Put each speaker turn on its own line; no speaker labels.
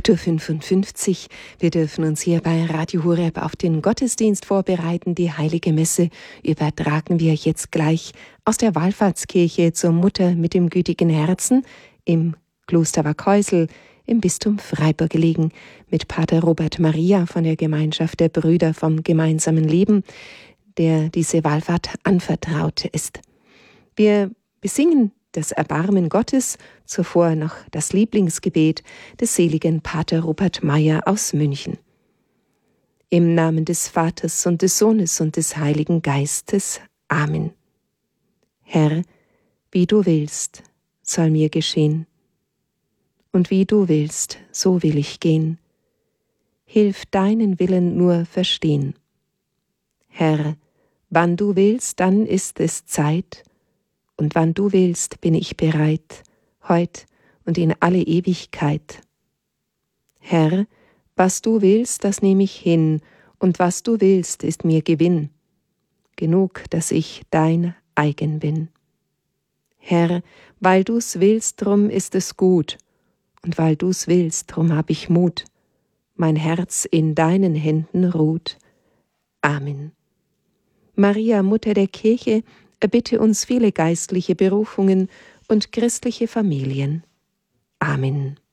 8:55 Uhr. Wir dürfen uns hier bei Radio Horeb auf den Gottesdienst vorbereiten. Die Heilige Messe übertragen wir jetzt gleich aus der Wallfahrtskirche zur Mutter mit dem gütigen Herzen im Kloster Waghäusel im Bistum Freiburg gelegen, mit Pater Robert Maria von der Gemeinschaft der Brüder vom gemeinsamen Leben, der diese Wallfahrt anvertraut ist. Wir besingen das Erbarmen Gottes, zuvor noch das Lieblingsgebet des seligen Pater Robert Meyer aus München. Im Namen des Vaters und des Sohnes und des Heiligen Geistes. Amen. Herr, wie du willst, soll mir geschehen. Und wie du willst, so will ich gehen. Hilf deinen Willen nur verstehen. Herr, wann du willst, dann ist es Zeit, und wann du willst, bin ich bereit, heut und in alle Ewigkeit. Herr, was du willst, das nehme ich hin, und was du willst, ist mir Gewinn. Genug, dass ich dein eigen bin. Herr, weil du's willst, drum ist es gut, und weil du's willst, drum hab ich Mut. Mein Herz in deinen Händen ruht. Amen. Maria, Mutter der Kirche, erbitte uns viele geistliche Berufungen und christliche Familien. Amen.